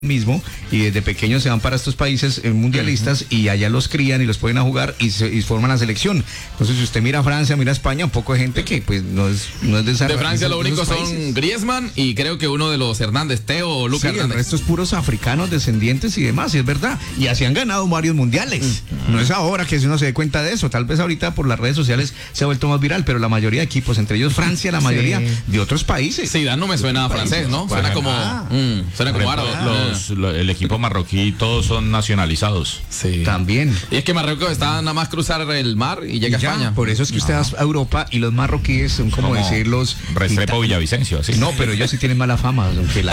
mismo y desde pequeños se van para estos países mundialistas y allá los crían y los ponen a jugar y forman la selección. Entonces, si usted mira a Francia, mira a España, un poco de gente que pues no es de esa. De Francia lo único son Griezmann y creo que uno de los Hernández, Teo o Lucas Hernández. El resto es puros africanos, descendientes y demás, y es verdad. Y así han ganado varios mundiales. No es ahora que uno se dé cuenta de eso. Tal vez ahorita por las redes sociales se ha vuelto más viral, pero la mayoría de equipos, entre ellos Francia, la mayoría de otros países. Sí, no me suena a francés, ¿no? Suena como árabe. El equipo marroquí, todos son nacionalizados. Sí. También. Y es que Marruecos está nada más cruzar el mar y llega a España. Por eso es que usted va a Europa y los marroquíes son como decir los Restrepo Villavicencio, así. No, pero ellos sí tienen mala fama, que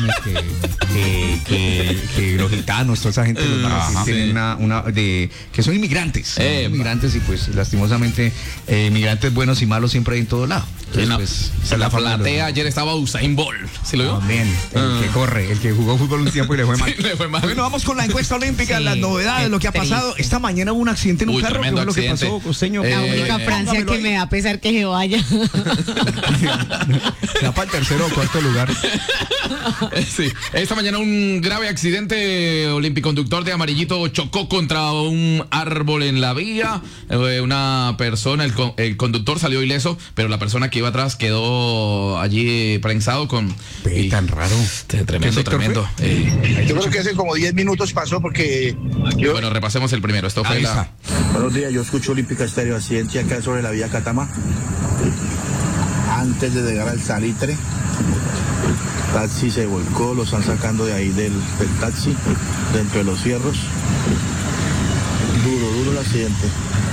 los gitanos, toda esa gente los marroquíes tienen que son inmigrantes. Inmigrantes y pues lastimosamente inmigrantes buenos y malos siempre hay en todo lado. Entonces, pues, la platea ayer estaba Usain Bolt. ¿Sí lo vio? También, el que corre, el que jugó fútbol un tiempo y le fue mal. Sí, le fue mal. Bueno, vamos con la encuesta olímpica, las novedades, lo que ha pasado. Esta mañana hubo un accidente en un carro. ¿Qué fue lo que pasó, costeño? La única Francia que me da pesar que se vaya. Se va para el tercero o cuarto lugar. Sí, esta mañana un grave accidente. Olimpiconductor de amarillito chocó contra un árbol en la vía. Una persona, el conductor salió ileso, pero la persona que iba atrás quedó allí prensado con... Tan raro. Tremendo. Yo creo que hace como 10 minutos pasó porque... Bueno, repasemos el primero. Esto fue Buenos días, yo escucho Olímpica Estéreo, accidente acá sobre la vía Catama. Antes de llegar al Salitre, taxi se volcó, lo están sacando de ahí del taxi, dentro de los fierros. Duro el accidente.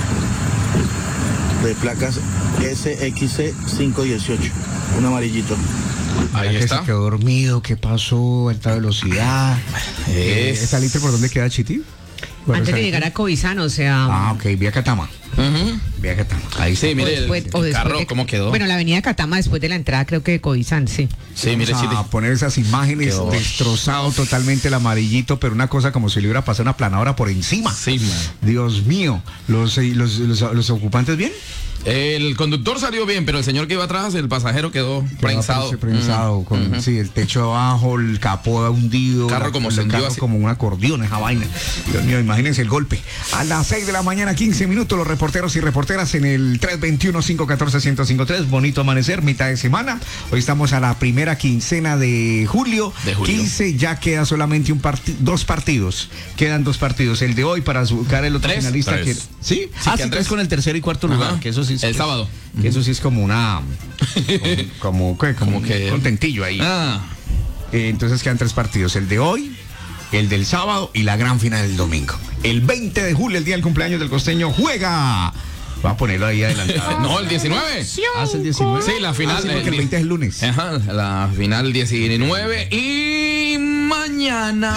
De placas SXC 518, un amarillito. Ahí está. Se quedó dormido, ¿qué pasó? Alta velocidad. ¿Salitre por dónde queda, Chiti? Antes de llegar a Covizán, o sea... ok, vía Catama. Vía Catama. Ahí sí, mire el carro, ¿cómo quedó? Bueno, la avenida Catama después de la entrada, creo que de Covizán, sí. Sí, mire, Chiti. A poner esas imágenes, destrozado totalmente el amarillito, pero una cosa como si le hubiera pasado una planadora por encima. Sí, man. Dios mío, ¿los ocupantes bien? El conductor salió bien, pero el señor que iba atrás, el pasajero quedó prensado. Con el techo abajo, el capó hundido. Carro como como un acordeón, esa vaina. Dios mío, imagínense el golpe. A las 6 de la mañana, 15 minutos, los reporteros y reporteras en el 321-514-1053. Bonito amanecer, mitad de semana. Hoy estamos a la primera quincena de julio. 15, ya queda solamente dos partidos. Quedan dos partidos. El de hoy para buscar el otro finalista. ¿Sí? Tres con el tercer y cuarto lugar, que eso sí. El sábado. Que eso sí es como como que contentillo ahí. Entonces quedan tres partidos. El de hoy, el del sábado y la gran final del domingo. El 20 de julio, el día del cumpleaños del costeño, juega. Va a ponerlo ahí adelantado. No, el 19. ¿Es el 19? Sí, la final. Porque el 20 es el lunes. Ajá, la final 19 y mañana.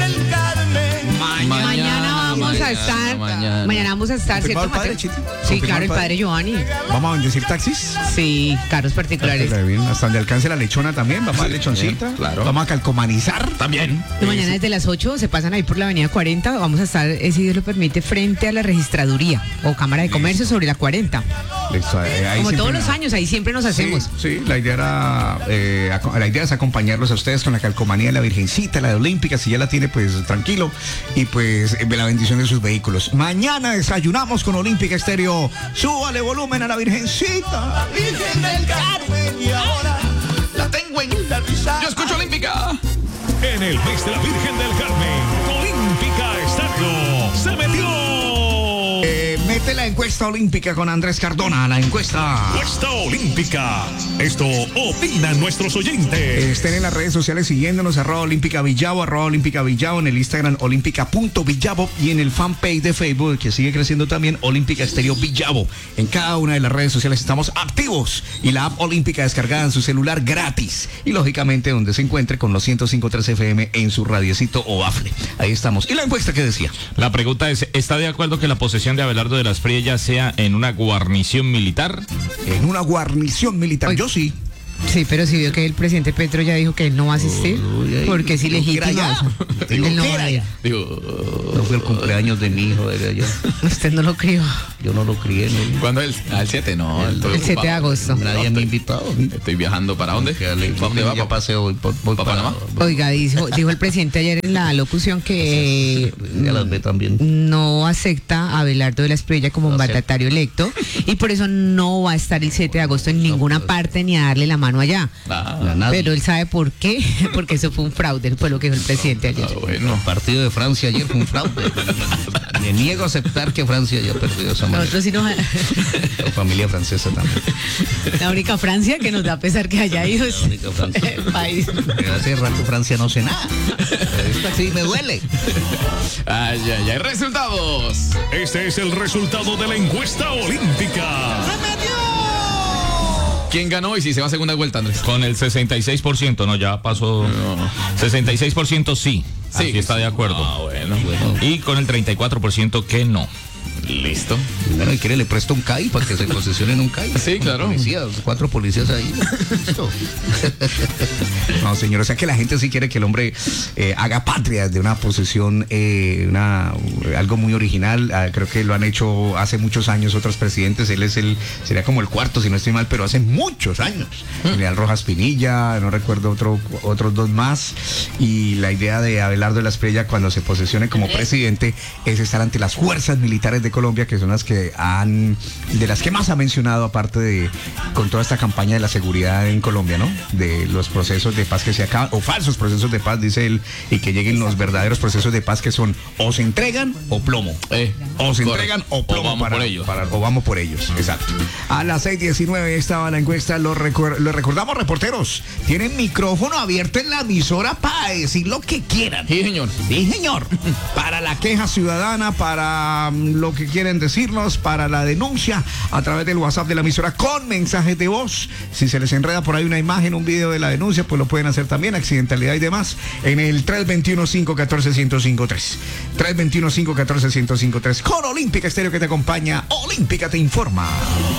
Mañana vamos a estar. Mañana vamos a estar, ¿cierto? ¿El padre, Chiti? Sí, claro, el padre Giovanni. ¿Vamos a bendecir taxis? Sí, carros particulares. Hasta donde alcance la lechona también. Vamos a lechoncita. Claro. Vamos a calcomanizar también. Y mañana desde las 8 se pasan ahí por la avenida 40. Vamos a estar, si Dios lo permite, frente a la registraduría o Cámara de Comercio sobre la 40. Como todos los años, ahí siempre nos hacemos. Sí, la idea es acompañarlos a ustedes con la calcomanía de la Virgencita, la de Olímpica, si ya la tiene, pues tranquilo, y pues la bendición de sus vehículos. Mañana desayunamos con Olímpica Estéreo. Súbale volumen a la Virgencita, Virgen del Carmen, y ahora la tengo en la risa. Yo escucho Olímpica. En el mes de la Virgen del Carmen, Olímpica Estéreo se metió. Mete la encuesta olímpica con Andrés Cardona, la encuesta. Encuesta olímpica. Esto opinan nuestros oyentes. Estén en las redes sociales siguiéndonos, @Olímpica Villavo, @Olímpica Villavo, en el Instagram olímpica.villavo y en el fanpage de Facebook, que sigue creciendo también, Olímpica Estéreo Villavo. En cada una de las redes sociales estamos activos y la app Olímpica descargada en su celular gratis. Y lógicamente donde se encuentre con los 105.3 FM en su radiecito o bafle. Ahí estamos. ¿Y la encuesta qué decía? La pregunta es, ¿está de acuerdo que la posesión de Abelardo de las Priellas sea en una guarnición militar? En una guarnición militar. Oye, yo sí. Sí, pero si vio que el presidente Petro ya dijo que él no va a asistir, porque es ilegítimo. No fue el cumpleaños de mi hijo, Usted no lo crió. Yo no lo crié. ¿No? ¿Cuándo el 7? No, el 7 de agosto. Nadie me ha invitado. Estoy viajando. ¿Para dónde? ¿Dónde va? Ya paseo, voy para Panamá. Oiga, dijo el presidente ayer en la locución que ya las ve también. No acepta a Abelardo de la Espriella como mandatario electo y por eso no va a estar el 7 de agosto en ninguna parte ni a darle la mano allá. Pero él sabe por qué, porque eso fue un fraude, fue lo que dijo el presidente ayer. Bueno, el partido de Francia ayer fue un fraude. Me niego a aceptar que Francia haya perdido esa manera. Nosotros sí nos... La familia francesa también. La única Francia que nos da pesar que haya ido es el país. Hace rato Francia no sé nada. Esto sí me duele. Ay, resultados. Este es el resultado de la encuesta olímpica. ¿Quién ganó y si se va a segunda vuelta, Andrés? Con el 66%, no, ya pasó. 66% sí. Sí, aquí está de acuerdo. Bueno. Y con el 34% que no. Listo. Bueno, y quiere le presto un CAI para que se posesionen un CAI. Sí, claro. Policías, 4 policías ahí. Listo. No, señor, o sea que la gente sí quiere que el hombre haga patria de una posesión, algo muy original. Creo que lo han hecho hace muchos años otros presidentes. Él es sería como el cuarto, si no estoy mal, pero hace muchos años. General Rojas Pinilla, no recuerdo otros dos más. Y la idea de Abelardo de la Espriella cuando se posesione como presidente es estar ante las fuerzas militares de Colombia, que son las que de las que más ha mencionado, aparte con toda esta campaña de la seguridad en Colombia, ¿no? De los procesos de paz que se acaban, o falsos procesos de paz, dice él, y que lleguen los verdaderos procesos de paz que son o se entregan o plomo. O se entregan o plomo. O vamos por ellos. O vamos por ellos, exacto. A las 6:19 estaba la encuesta, lo recordamos, reporteros, tienen micrófono abierto en la emisora para decir lo que quieran. Sí, señor. Sí, señor. Para la queja ciudadana, para lo que quieren decirnos, para la denuncia a través del WhatsApp de la emisora con mensajes de voz. Si se les enreda por ahí una imagen, un video de la denuncia, pues lo pueden hacer también, accidentalidad y demás, en el 321-514-1053. 321-514-1053 con Olímpica Estéreo, que te acompaña. Olímpica te informa.